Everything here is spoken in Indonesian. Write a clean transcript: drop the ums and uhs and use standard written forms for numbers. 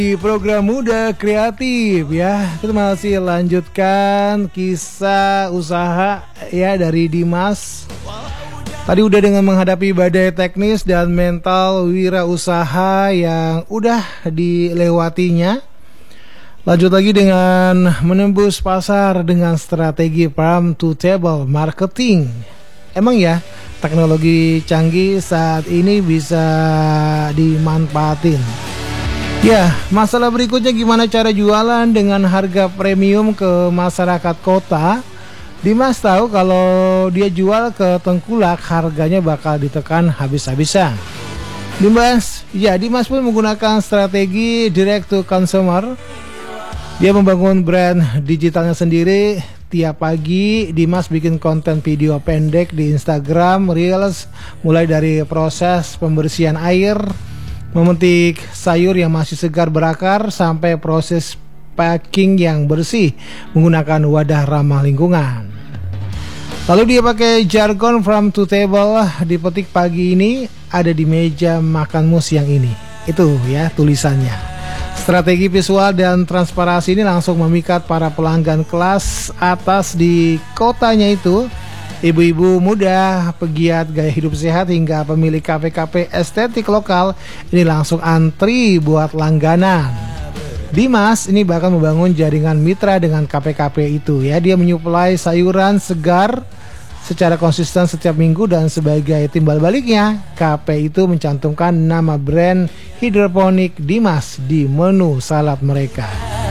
Di program Muda Kreatif ya, kita masih lanjutkan kisah usaha ya dari Dimas. Tadi udah dengan menghadapi badai teknis dan mental wirausaha yang udah dilewatinya. Lanjut lagi dengan menembus pasar dengan strategi farm to table marketing. Emang ya, teknologi canggih saat ini bisa dimanfaatin. Ya, masalah berikutnya gimana cara jualan dengan harga premium ke masyarakat kota. Dimas tahu kalau dia jual ke Tengkulak harganya bakal ditekan habis-habisan. Dimas pun menggunakan strategi direct to consumer. Dia membangun brand digitalnya sendiri. Tiap pagi Dimas bikin konten video pendek di Instagram Reels, mulai dari proses pembersihan air, memetik sayur yang masih segar berakar, sampai proses packing yang bersih menggunakan wadah ramah lingkungan. Lalu dia pakai jargon farm to table. Dipetik pagi ini ada di meja makanmu siang ini. Itu ya tulisannya. Strategi visual dan transparansi ini langsung memikat para pelanggan kelas atas di kotanya itu. Ibu-ibu muda, pegiat gaya hidup sehat, hingga pemilik kafe-kafe estetik lokal ini langsung antri buat langganan. Dimas ini bahkan membangun jaringan mitra dengan kafe-kafe itu ya. Dia menyuplai sayuran segar secara konsisten setiap minggu, dan sebagai timbal baliknya kafe itu mencantumkan nama brand hidroponik Dimas di menu salad mereka.